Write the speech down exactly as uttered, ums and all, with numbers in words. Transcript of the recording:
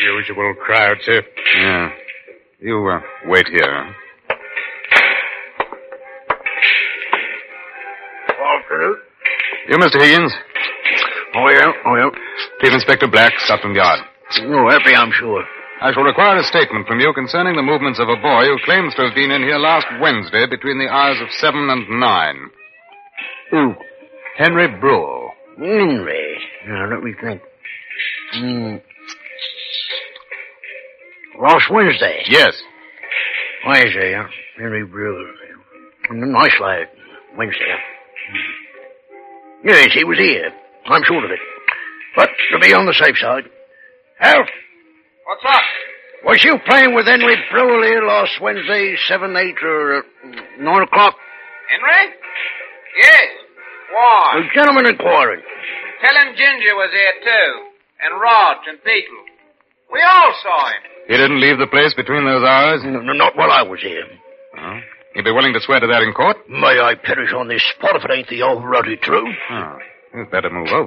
Usual crowd, sir. Yeah. You, uh, wait here. Afternoon. You, Mister Higgins? Oh, yeah, oh, yeah. Chief Inspector Black, Scotland Yard. Oh, happy, I'm sure. I shall require a statement from you concerning the movements of a boy who claims to have been in here last Wednesday between the hours of seven and nine. Who? Henry Brule. Henry. Now, let me think. Hmm. Last Wednesday? Yes. Wednesday, huh? Henry Brewer. Nice lad. Wednesday, huh? Yes, he was here. I'm sure of it. But to be on the safe side. Alf! What's up? Was you playing with Henry Brewer here last Wednesday, seven, eight, or uh, nine o'clock? Henry? Yes. Why? The gentleman inquiring. Tell him Ginger was here, too. And Rog and Beetle. We all saw him. He didn't leave the place between those hours? No, no, not while I was here. Oh. You'd be willing to swear to that in court? May I perish on this spot if it ain't the old ruddy truth? Oh. You'd better move over.